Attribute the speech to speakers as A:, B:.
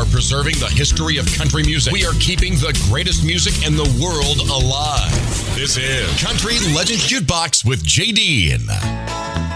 A: are preserving the history of country music. We are keeping the greatest music in the world alive. This is Country Legends Jukebox with J.D.